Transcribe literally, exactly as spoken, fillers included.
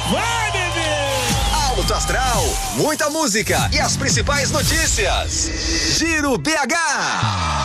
Vai, bebê! Alto Astral, muita música e as principais notícias. Giro B H.